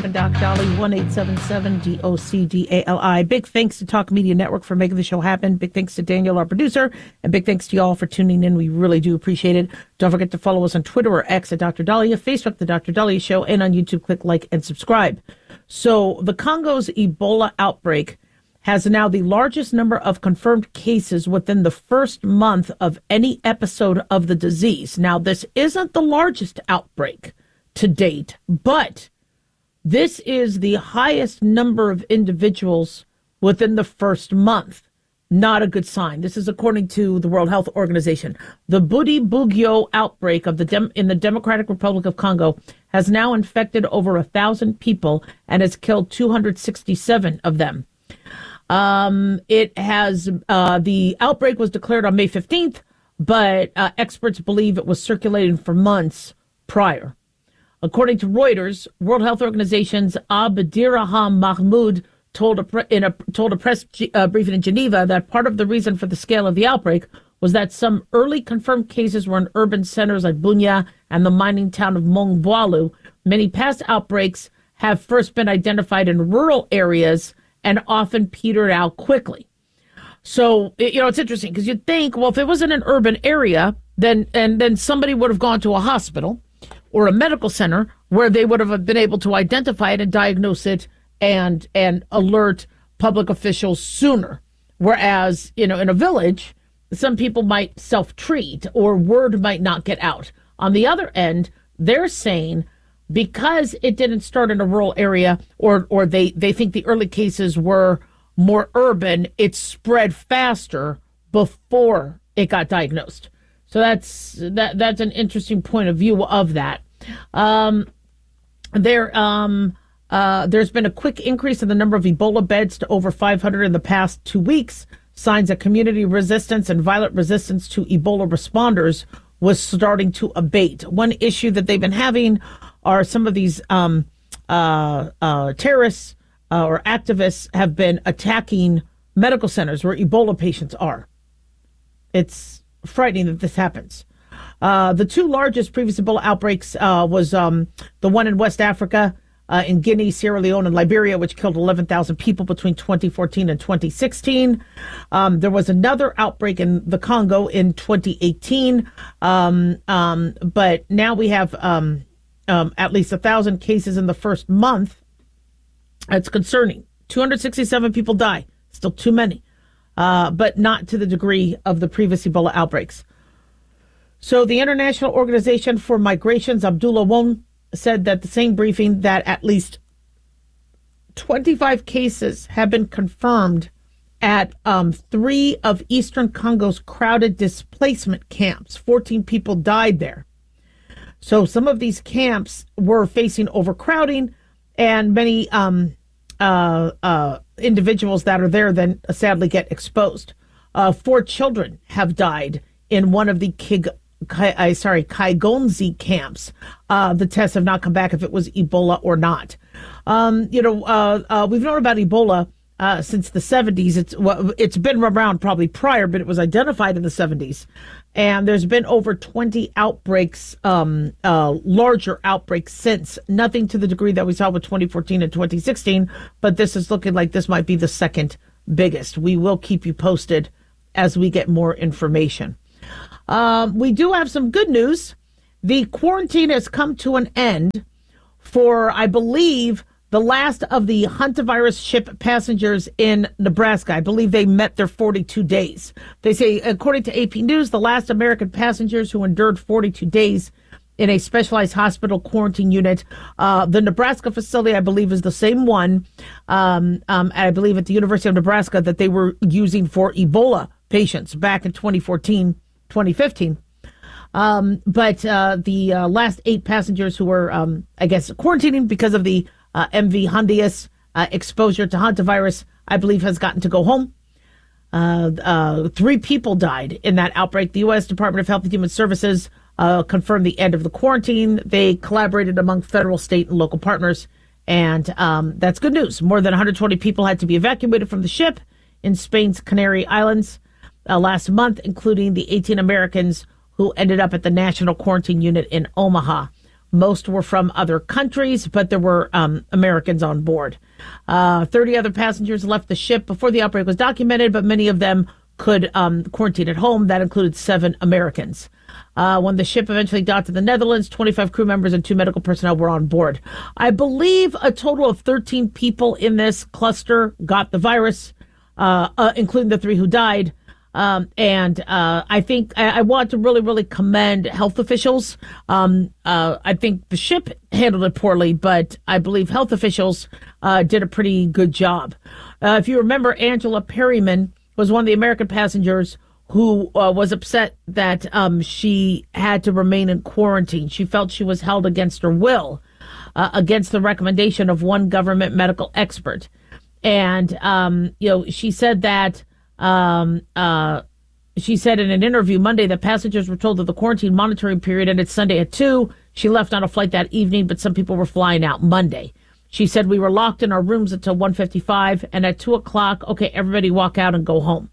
Happen, Doc Dolly, 1-877-DOCDALI. Big thanks to Talk Media Network for making the show happen. Big thanks to Daniel, our producer, and big thanks to y'all for tuning in. We really do appreciate it. Don't forget to follow us on Twitter or X at Dr. Dahlia, Facebook, The Dr. Dahlia Show, and on YouTube, click like and subscribe. So the Congo's Ebola outbreak has now the largest number of confirmed cases within the first month of any episode of the disease. Now, this isn't the largest outbreak to date, but this is the highest number of individuals within the first month. Not a good sign. This is according to the World Health Organization. The Bundibugyo outbreak in the Democratic Republic of Congo has now infected over 1,000 people and has killed 267 of them. The outbreak was declared on May 15th, but experts believe it was circulating for months prior. According to Reuters, World Health Organization's Abdirahman Mahmoud told a press briefing in Geneva that part of the reason for the scale of the outbreak was that some early confirmed cases were in urban centers like Bunia and the mining town of Mongboalu. Many past outbreaks have first been identified in rural areas and often petered out quickly. So, it's interesting because you'd think, well, if it was in an urban area, then somebody would have gone to a hospital or a medical center where they would have been able to identify it and diagnose it and alert public officials sooner. Whereas, in a village, some people might self-treat or word might not get out. On the other end, they're saying because it didn't start in a rural area or they think the early cases were more urban, it spread faster before it got diagnosed. So that's an interesting point of view of that. There's been a quick increase in the number of Ebola beds to over 500 in the past 2 weeks. Signs of community resistance and violent resistance to Ebola responders was starting to abate. One issue that they've been having are some of these terrorists or activists have been attacking medical centers where Ebola patients are. It's frightening that this happens. The two largest previous Ebola outbreaks was the one in West Africa, in Guinea, Sierra Leone, and Liberia, which killed 11,000 people between 2014 and 2016. There was another outbreak in the Congo in 2018. But now we have at least 1,000 cases in the first month. It's concerning. 267 people die. Still too many, but not to the degree of the previous Ebola outbreaks. So the International Organization for Migrations, Abdullah Won, said that the same briefing that at least 25 cases have been confirmed at 3 of Eastern Congo's crowded displacement camps. 14 people died there. So some of these camps were facing overcrowding, and many individuals that are there then sadly get exposed. 4 children have died in one of the Kaigonzi camps. The tests have not come back if it was Ebola or not. We've known about Ebola since the 70s. It's been around probably prior, but it was identified in the 70s. And there's been over 20 outbreaks, larger outbreaks since. Nothing to the degree that we saw with 2014 and 2016, but this is looking like this might be the second biggest. We will keep you posted as we get more information. We do have some good news. The quarantine has come to an end for, I believe, the last of the hantavirus ship passengers in Nebraska. I believe they met their 42 days. They say, according to AP News, the last American passengers who endured 42 days in a specialized hospital quarantine unit. The Nebraska facility, I believe, is the same one, I believe, at the University of Nebraska that they were using for Ebola patients back in 2014, 2015. But the last 8 passengers who were, quarantining because of the MV Hondius exposure to hantavirus, I believe, has gotten to go home. 3 people died in that outbreak. The U.S. Department of Health and Human Services confirmed the end of the quarantine. They collaborated among federal, state, and local partners, and that's good news. More than 120 people had to be evacuated from the ship in Spain's Canary Islands last month, including the 18 Americans who ended up at the National Quarantine Unit in Omaha. Most were from other countries, but there were Americans on board. 30 other passengers left the ship before the outbreak was documented, but many of them could quarantine at home. That included 7 Americans. When the ship eventually docked to the Netherlands, 25 crew members and 2 medical personnel were on board. I believe a total of 13 people in this cluster got the virus, including the 3 who died. I think I want to really, really commend health officials. I think the ship handled it poorly, but I believe health officials did a pretty good job. If you remember, Angela Perryman was one of the American passengers who was upset that she had to remain in quarantine. She felt she was held against her will, against the recommendation of one government medical expert. And, she said that, she said in an interview Monday that passengers were told that the quarantine monitoring period ended Sunday at 2. She left on a flight that evening, but some people were flying out Monday. She said, we were locked in our rooms until 1:55, and at 2 o'clock, okay, everybody walk out and go home.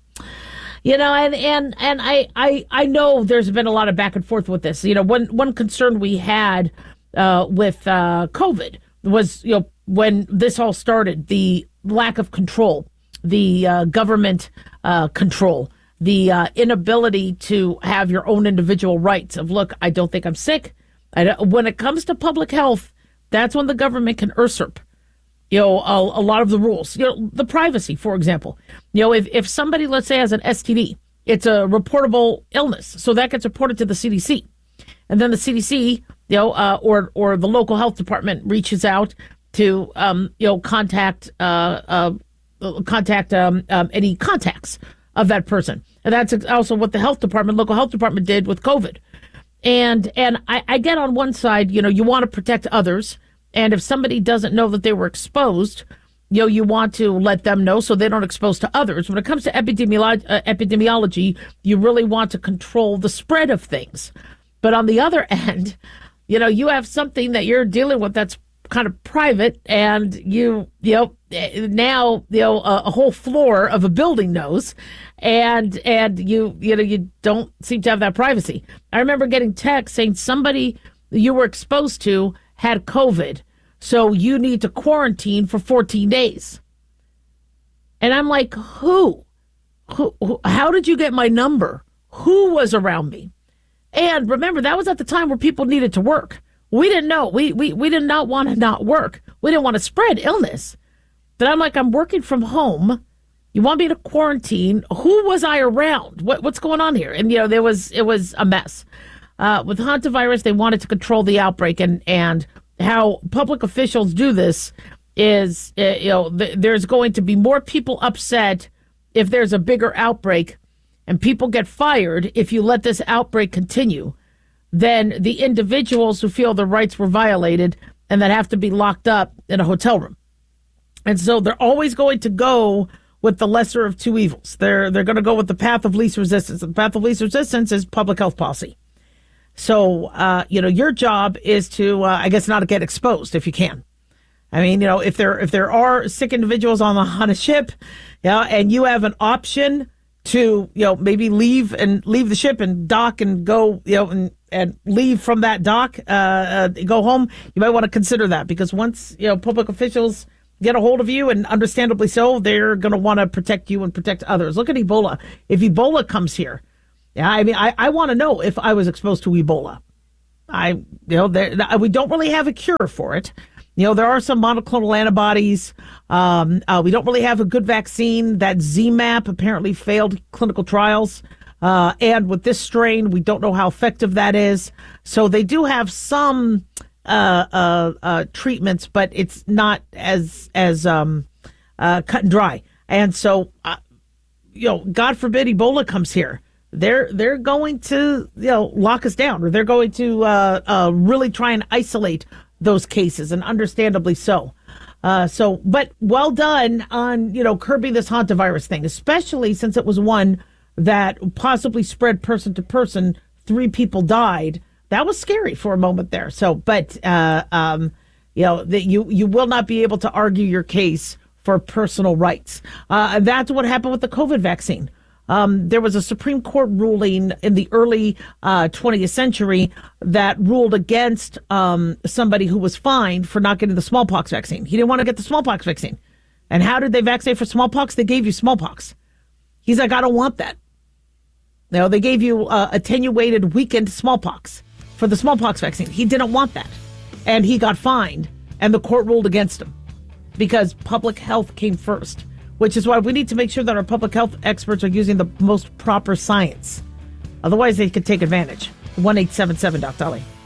I know there's been a lot of back and forth with this. One concern we had with COVID was, when this all started, the lack of control, the government control, the inability to have your own individual rights of, look, I don't think I'm sick. When it comes to public health, that's when the government can usurp a lot of the rules, the privacy, for example. If somebody, let's say, has an STD, it's a reportable illness. So that gets reported to the CDC. And then the CDC, or the local health department reaches out to, contact any contacts of that person. And that's also what the local health department did with COVID. And I get on one side, you want to protect others. And if somebody doesn't know that they were exposed, you want to let them know so they don't expose to others. When it comes to epidemiology, you really want to control the spread of things. But on the other end, you have something that you're dealing with that's kind of private, and now a whole floor of a building knows, and you don't seem to have that privacy. I remember getting texts saying somebody you were exposed to had COVID, so you need to quarantine for 14 days. And I'm like, who? How did you get my number? Who was around me? And remember, that was at the time where people needed to work. We didn't know. We did not want to not work. We didn't want to spread illness. But I'm like, I'm working from home. You want me to quarantine? Who was I around? What's going on here? And, it was a mess. With hantavirus, they wanted to control the outbreak, and how public officials do this is, there's going to be more people upset if there's a bigger outbreak, and people get fired if you let this outbreak continue, than the individuals who feel their rights were violated and that have to be locked up in a hotel room. And so they're always going to go with the lesser of two evils. They're going to go with the path of least resistance. The path of least resistance is public health policy. So, your job is to, not get exposed if you can. I mean, if there are sick individuals on a ship, and you have an option to, maybe leave the ship and dock and go, and leave from that dock, go home, you might want to consider that, because once, public officials get a hold of you, and understandably so, they're going to want to protect you and protect others. Look at Ebola. If Ebola comes here, I want to know if I was exposed to Ebola. We don't really have a cure for it. There are some monoclonal antibodies. We don't really have a good vaccine. That ZMapp apparently failed clinical trials. And with this strain, we don't know how effective that is. So they do have some treatments, but it's not as cut and dry. And so, God forbid Ebola comes here. They're going to lock us down, or they're going to really try and isolate those cases, and understandably so. But well done on curbing this hantavirus thing, especially since it was one that possibly spread person to person. 3 people died. That was scary for a moment there. So, but that you will not be able to argue your case for personal rights. That's what happened with the COVID vaccine. There was a Supreme Court ruling in the early 20th century that ruled against somebody who was fined for not getting the smallpox vaccine. He didn't want to get the smallpox vaccine. And how did they vaccinate for smallpox? They gave you smallpox. He's like, I don't want that. They gave you attenuated, weakened smallpox for the smallpox vaccine. He didn't want that. And he got fined, and the court ruled against him because public health came first, which is why we need to make sure that our public health experts are using the most proper science. Otherwise, they could take advantage. 1-877-Doc Dolly.